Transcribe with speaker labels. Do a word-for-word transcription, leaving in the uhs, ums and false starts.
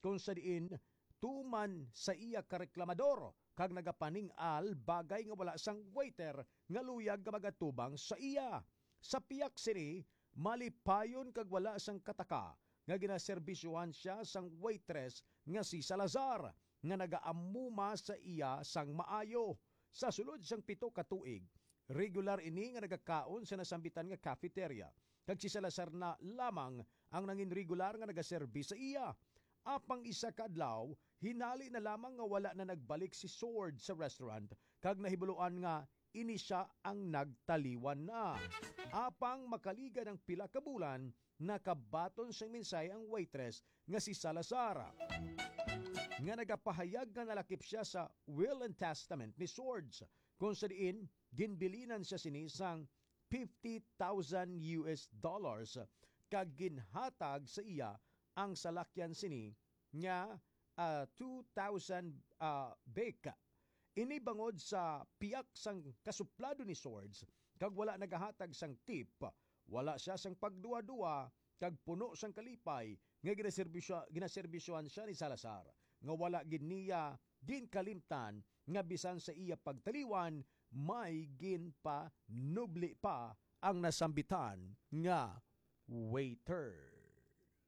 Speaker 1: kung sa diin tuman sa iya kareklamador kag nagapaning-al bagay nga wala sang waiter nga luyag nga magatubang sa iya. Sa piyak sini malipayon kag wala sang kataka nga ginaserbisyuhan siya sang waitress nga si Salazar nga nagaamuma sa iya sang maayo. Sa sulod sang pito ka tuig, regular ini nga nagakaon sa nasambitan nga cafeteria. Kag si Salazar na lamang ang nangin regular nga nagaserbi sa iya. Apang isa ka adlaw, hinali na lamang nga wala na nagbalik si Sword sa restaurant kag nahibuluan nga ini siya ang nagtaliwan na. Apang makaliga ng pila ka bulan, nakabaton siyang minsay ang waitress nga si Salazar nga nagapahayag nga nalakip siya sa will and testament ni Swords kung sa diin ginbilinan siya sinisang fifty thousand U S dollars kag ginhatag sa iya ang salakyan sini nga uh, two thousand uh, beka. Ini bangod sa piyak sang kasuplado ni Swords kag wala nagahatag sang tip, wala siya sang pagduwa-duwa kag puno sang kalipay nga ginaserbisyo ginaserbisyohan siya ni Salazar nga wala gid niya din kalimtan nga bisan sa iya pagtaliwan may gin pa nubli pa ang nasambitan nga waiter.